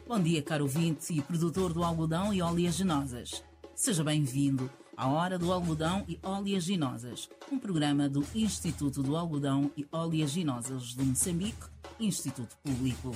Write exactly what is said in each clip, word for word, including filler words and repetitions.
Bom dia, caro ouvinte e produtor do algodão e oleaginosas. Seja bem-vindo à Hora do Algodão e Oleaginosas, um programa do Instituto do Algodão e Oleaginosas de Moçambique, Instituto Público.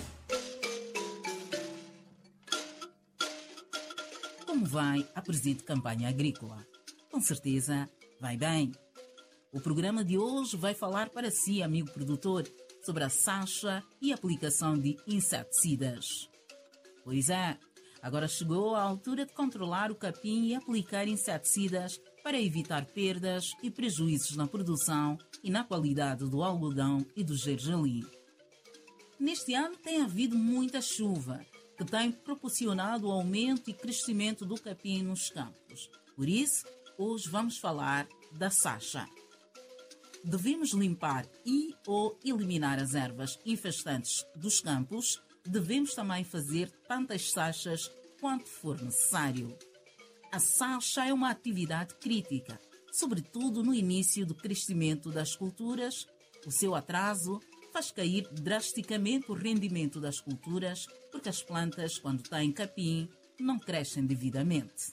Como vai a presente campanha agrícola? Com certeza, vai bem. O programa de hoje vai falar para si, amigo produtor, sobre a sacha e aplicação de inseticidas. Pois é, agora chegou a altura de controlar o capim e aplicar inseticidas para evitar perdas e prejuízos na produção e na qualidade do algodão e do gergelim. Neste ano tem havido muita chuva, que tem proporcionado o aumento e crescimento do capim nos campos. Por isso, hoje vamos falar da sacha. Devemos limpar e ou eliminar as ervas infestantes dos campos. Devemos também fazer tantas sachas quanto for necessário. A sacha é uma atividade crítica, sobretudo no início do crescimento das culturas. O seu atraso faz cair drasticamente o rendimento das culturas, porque as plantas, quando têm capim, não crescem devidamente.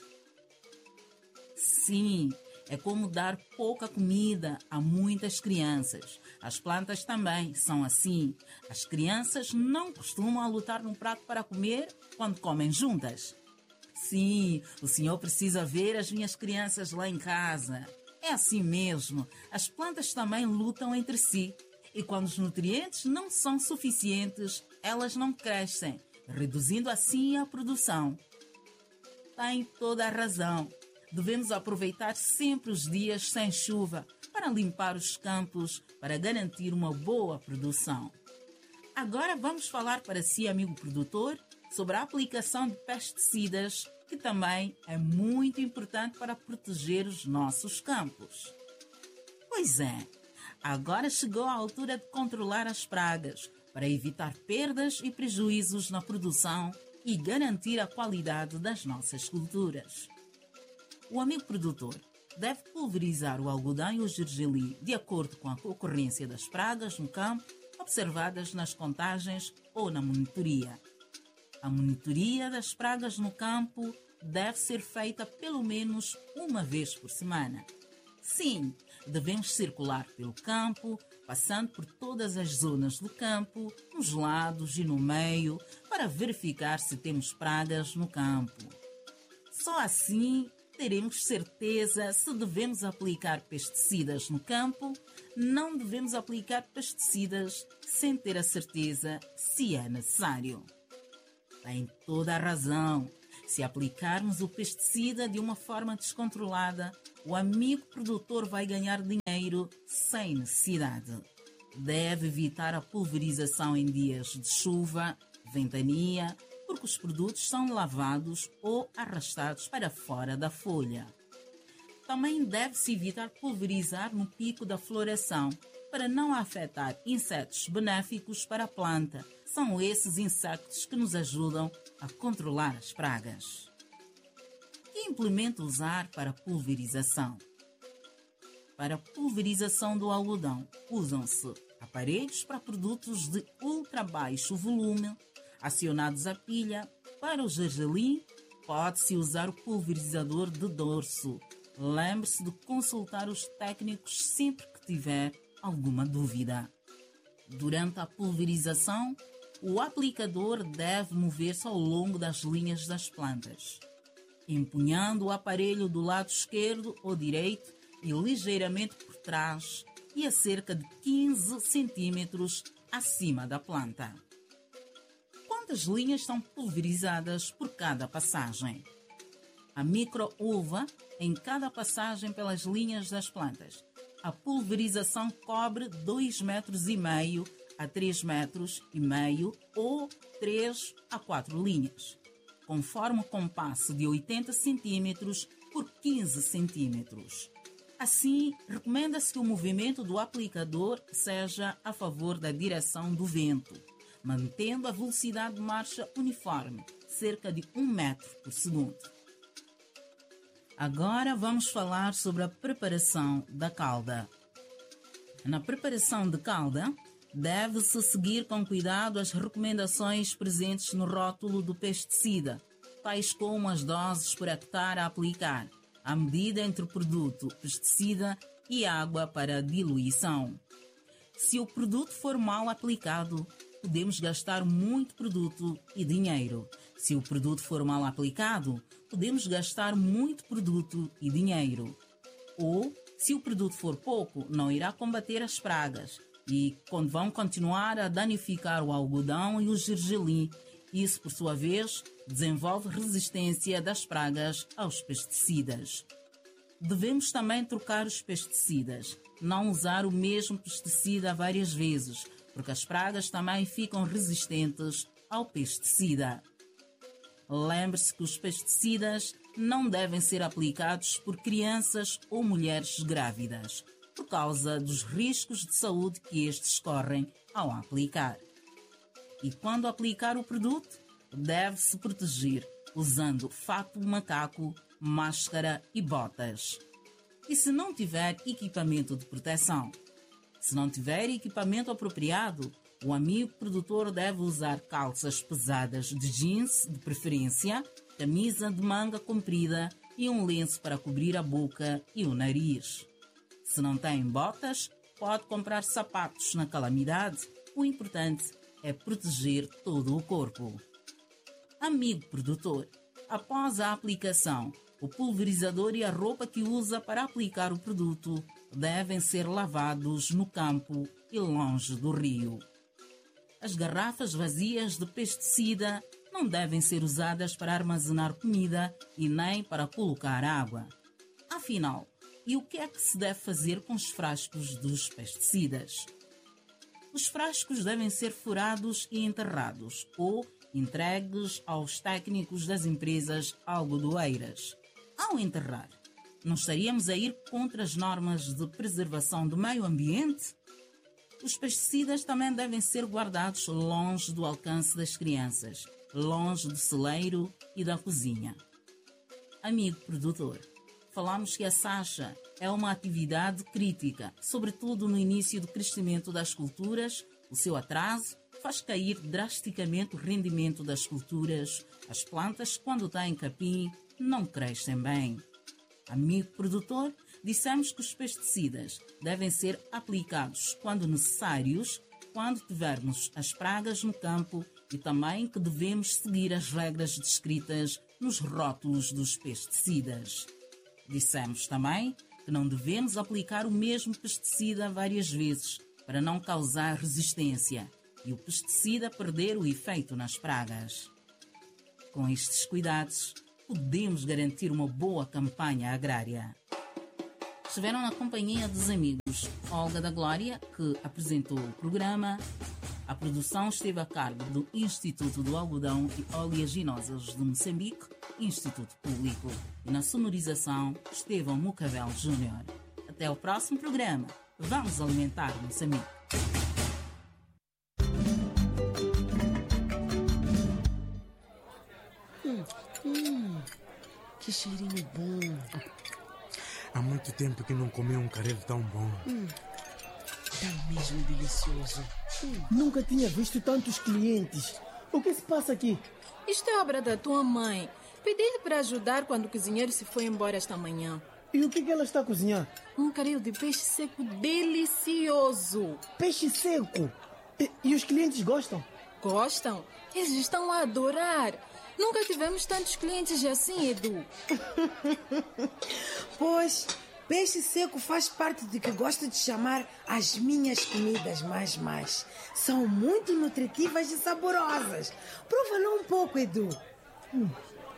Sim, é como dar pouca comida a muitas crianças. As plantas também são assim. As crianças não costumam lutar num prato para comer quando comem juntas. Sim, o senhor precisa ver as minhas crianças lá em casa. É assim mesmo. As plantas também lutam entre si. E quando os nutrientes não são suficientes, elas não crescem, reduzindo assim a produção. Tem toda a razão. Devemos aproveitar sempre os dias sem chuva para limpar os campos, para garantir uma boa produção. Agora vamos falar para si, amigo produtor, sobre a aplicação de pesticidas, que também é muito importante para proteger os nossos campos. Pois é, agora chegou a altura de controlar as pragas, para evitar perdas e prejuízos na produção e garantir a qualidade das nossas culturas. O amigo produtor deve pulverizar o algodão e o gergelim de acordo com a ocorrência das pragas no campo, observadas nas contagens ou na monitoria. A monitoria das pragas no campo deve ser feita pelo menos uma vez por semana. Sim, devemos circular pelo campo, passando por todas as zonas do campo, nos lados e no meio, para verificar se temos pragas no campo. Só assim teremos certeza se devemos aplicar pesticidas no campo. Não devemos aplicar pesticidas sem ter a certeza se é necessário. Tem toda a razão. Se aplicarmos o pesticida de uma forma descontrolada, o amigo produtor vai ganhar dinheiro sem necessidade. Deve evitar a pulverização em dias de chuva, ventania, porque os produtos são lavados ou arrastados para fora da folha. Também deve-se evitar pulverizar no pico da floração, para não afetar insetos benéficos para a planta. São esses insetos que nos ajudam a controlar as pragas. Que implemento usar para pulverização? Para pulverização do algodão, usam-se aparelhos para produtos de ultra baixo volume, acionados a pilha. Para o gergelim, pode-se usar o pulverizador de dorso. Lembre-se de consultar os técnicos sempre que tiver alguma dúvida. Durante a pulverização, o aplicador deve mover-se ao longo das linhas das plantas, empunhando o aparelho do lado esquerdo ou direito e ligeiramente por trás e a cerca de quinze centímetros acima da planta. Quantas linhas são pulverizadas por cada passagem? A micro-uva em cada passagem pelas linhas das plantas. A pulverização cobre dois metros e meio a três metros e meio ou três a quatro linhas, conforme o compasso de oitenta centímetros por quinze centímetros. Assim, recomenda-se que o movimento do aplicador seja a favor da direção do vento, mantendo a velocidade de marcha uniforme, cerca de um metro por segundo. Agora vamos falar sobre a preparação da calda. Na preparação de calda, Deve-se seguir com cuidado as recomendações presentes no rótulo do pesticida, tais como as doses por hectare a aplicar, a medida entre o produto, pesticida e água para diluição. Se o produto for mal aplicado, podemos gastar muito produto e dinheiro. Se o produto for mal aplicado, podemos gastar muito produto e dinheiro. Ou, se o produto for pouco, não irá combater as pragas e vão continuar a danificar o algodão e o gergelim. Isso, por sua vez, desenvolve resistência das pragas aos pesticidas. Devemos também trocar os pesticidas, não usar o mesmo pesticida várias vezes, porque as pragas também ficam resistentes ao pesticida. Lembre-se que os pesticidas não devem ser aplicados por crianças ou mulheres grávidas, por causa dos riscos de saúde que estes correm ao aplicar. E quando aplicar o produto, deve-se proteger usando fato macaco, máscara e botas. E se não tiver equipamento de proteção? Se não tiver equipamento apropriado, o amigo produtor deve usar calças pesadas de jeans, de preferência, camisa de manga comprida e um lenço para cobrir a boca e o nariz. Se não tem botas, pode comprar sapatos na calamidade. O importante é proteger todo o corpo. Amigo produtor, após a aplicação, o pulverizador e a roupa que usa para aplicar o produto devem ser lavados no campo e longe do rio. As garrafas vazias de pesticida não devem ser usadas para armazenar comida e nem para colocar água. Afinal, e o que é que se deve fazer com os frascos dos pesticidas? Os frascos devem ser furados e enterrados ou entregues aos técnicos das empresas algodoeiras. Ao enterrar, não estaríamos a ir contra as normas de preservação do meio ambiente? Os pesticidas também devem ser guardados longe do alcance das crianças, longe do celeiro e da cozinha. Amigo produtor, falamos que a sacha é uma atividade crítica, sobretudo no início do crescimento das culturas. O seu atraso faz cair drasticamente o rendimento das culturas. As plantas, quando têm capim, não crescem bem. Amigo produtor, dissemos que os pesticidas devem ser aplicados quando necessários, quando tivermos as pragas no campo e também que devemos seguir as regras descritas nos rótulos dos pesticidas. Dissemos também que não devemos aplicar o mesmo pesticida várias vezes para não causar resistência e o pesticida perder o efeito nas pragas. Com estes cuidados, podemos garantir uma boa campanha agrária. Estiveram na companhia dos amigos Olga da Glória, que apresentou o programa. A produção esteve a cargo do Instituto do Algodão e Oleaginosas de Moçambique, Instituto Público. E na sonorização, Estevão Mucavel Júnior. Até o próximo programa. Vamos alimentar Moçambique. Hum, hum, que cheirinho bom. Há muito tempo que não comi um caril tão bom. Hum, tá mesmo delicioso. Hum. Nunca tinha visto tantos clientes. O que se passa aqui? Isto é obra da tua mãe. Pedi-lhe para ajudar quando o cozinheiro se foi embora esta manhã. E o que, que ela está a cozinhar? Um caril de peixe seco delicioso. Peixe seco? E, e os clientes gostam? Gostam? Eles estão a adorar. Nunca tivemos tantos clientes assim, Edu. Pois, peixe seco faz parte do que gosto de chamar as minhas comidas mais mais. São muito nutritivas e saborosas. Prova lá um pouco, Edu. Hum.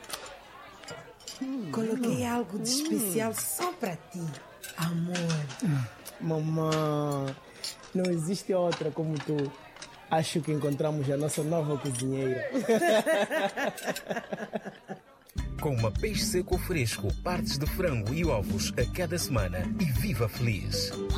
Hum, Coloquei hum, algo de especial hum. só para ti, amor. Hum, mamãe, não existe outra como tu. Acho que encontramos a nossa nova cozinheira. Com uma peixe seco fresco, partes de frango e ovos a cada semana e viva feliz.